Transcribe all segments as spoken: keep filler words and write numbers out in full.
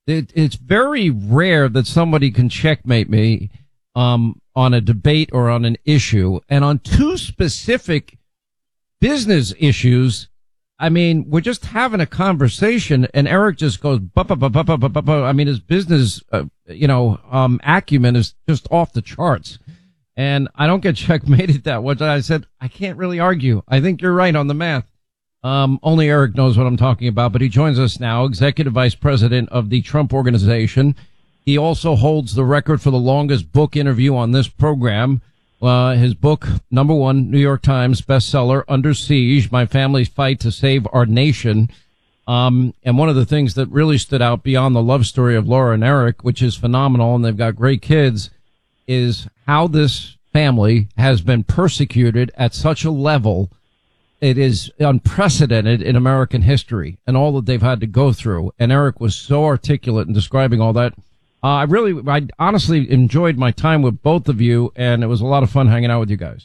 It, it's very rare that somebody can checkmate me um, on a debate or on an issue. And on two specific business issues, I mean, we're just having a conversation, and Eric just goes, bup, bup, bup, bup, bup, bup, bup. I mean, his business, uh, you know, um, acumen is just off the charts. And I don't get checkmated that much. I said, I can't really argue. I think you're right on the math. Um, only Eric knows what I'm talking about, but he joins us now, Executive Vice President of the Trump Organization. He also holds the record for the longest book interview on this program. Uh, his book, number one, New York Times bestseller, Under Siege, My Family's Fight to Save Our Nation. Um, and one of the things that really stood out beyond the love story of Laura and Eric, which is phenomenal, and they've got great kids, is how this family has been persecuted at such a level. It is unprecedented in American history and all that they've had to go through. And Eric was so articulate in describing all that. Uh, I really, I honestly enjoyed my time with both of you, and it was a lot of fun hanging out with you guys.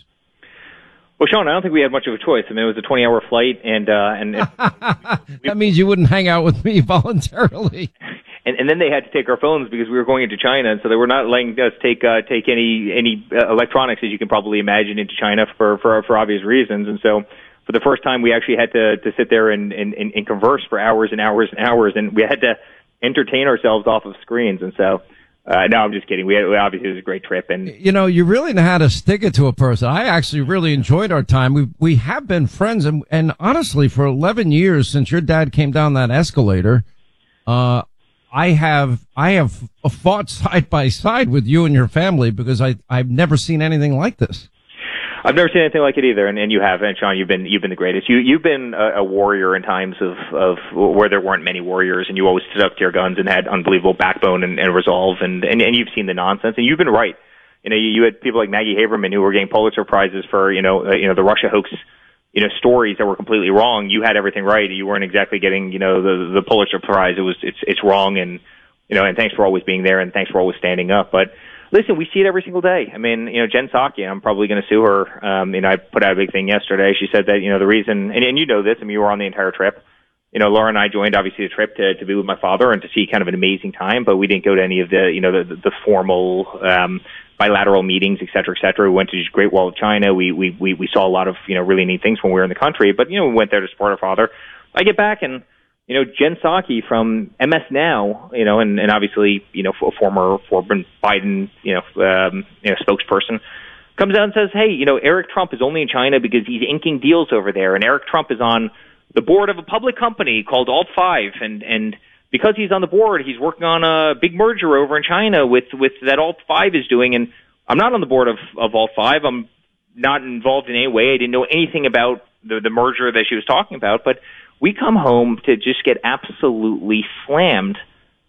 Well, Sean, I don't think we had much of a choice. I mean, it was a twenty-hour flight, and uh, and it, we, that means you wouldn't hang out with me voluntarily. And, and then they had to take our phones because we were going into China, and so they were not letting us take uh, take any any uh, electronics, as you can probably imagine, into China for for for obvious reasons. And so, for the first time, we actually had to to sit there and and, and converse for hours and hours and hours, and we had to entertain ourselves off of screens. And so, uh, no, I'm just kidding. We had, obviously it was a great trip, and you know, you really know how to stick it to a person. I actually really enjoyed our time. We we have been friends, and and honestly, for eleven years since your dad came down that escalator, uh, I have I have fought side by side with you and your family because I I've never seen anything like this. I've never seen anything like it either, and, and you have, and Sean, you've been you've been the greatest. You you've been a, a warrior in times of of where there weren't many warriors, and you always stood up to your guns and had unbelievable backbone and, and resolve, and, and and you've seen the nonsense, and you've been right. You know, you, you had people like Maggie Haberman who were getting Pulitzer prizes for you know uh, you know the Russia hoax, you know stories that were completely wrong. You had everything right. You weren't exactly getting you know the the Pulitzer prize. It was it's it's wrong, and you know, and thanks for always being there, and thanks for always standing up, but. Listen, we see it every single day. I mean, you know, Jen Psaki, I'm probably going to sue her. Um, you know, I put out a big thing yesterday. She said that, you know, the reason, and, and you know this, I mean, you were on the entire trip. You know, Laura and I joined, obviously, the trip to, to be with my father and to see kind of an amazing time, but we didn't go to any of the, you know, the, the formal, um, bilateral meetings, et cetera, et cetera. We went to Great Wall of China. We, we, we, we saw a lot of, you know, really neat ththings when we were in the country, but, you know, we went there to support our father. I get back and, you know, Jen Psaki from M S Now, you know, and, and obviously, you know, a former, former Biden, you know, um, you know, spokesperson, comes out and says, hey, you know, Eric Trump is only in China because he's inking deals over there, and Eric Trump is on the board of a public company called Alt five, and, and because he's on the board, he's working on a big merger over in China with, with that Alt five is doing, and I'm not on the board of, of Alt five. I'm not involved in any way. I didn't know anything about the, the merger that she was talking about, but we come home to just get absolutely slammed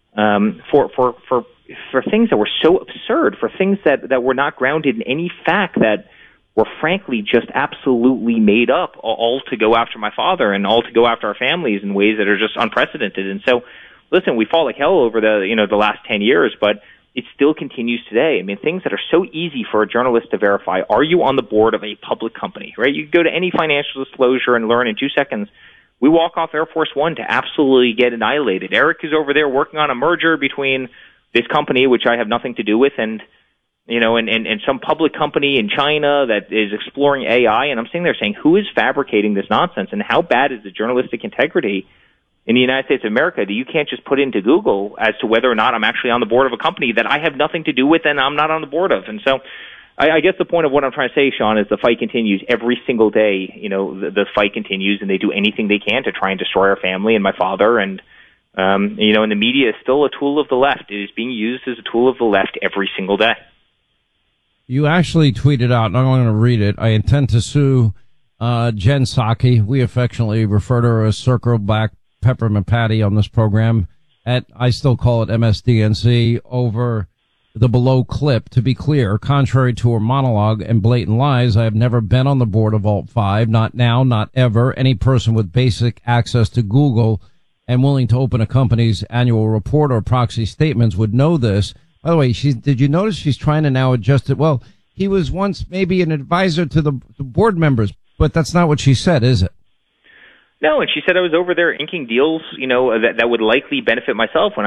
um, for for for for things that were so absurd, for things that that were not grounded in any fact, that were frankly just absolutely made up, all to go after my father and all to go after our families in ways that are just unprecedented. And so, listen, we fought like hell over the you know the last ten years, but it still continues today. I mean, things that are so easy for a journalist to verify. Are you on the board of a public company? Right? You go to any financial disclosure and learn in two seconds. We walk off Air Force One to absolutely get annihilated. Eric is over there working on a merger between this company, which I have nothing to do with, and you know, and, and, and some public company in China that is exploring A I. And I'm sitting there saying, who is fabricating this nonsense, and how bad is the journalistic integrity in the United States of America that you can't just put into Google as to whether or not I'm actually on the board of a company that I have nothing to do with and I'm not on the board of? And so I, I guess the point of what I'm trying to say, Sean, is the fight continues every single day. You know, the, the fight continues, and they do anything they can to try and destroy our family and my father. And, um, you know, and the media is still a tool of the left. It is being used as a tool of the left every single day. You actually tweeted out, and I'm going to read it. I intend to sue uh, Jen Psaki. We affectionately refer to her as Circle Back Peppermint Patty on this program. At I still call it M S D N C over the below clip. To be clear, contrary to her monologue and blatant lies, I have never been on the board of Alt five, not now, not ever. Any person with basic access to Google and willing to open a company's annual report or proxy statements would know this. By the way, she, did you notice she's trying to now adjust it? Well, he was once maybe an advisor to the, the board members, but that's not what she said, is it? No, and she said I was over there inking deals, you know, that, that would likely benefit myself when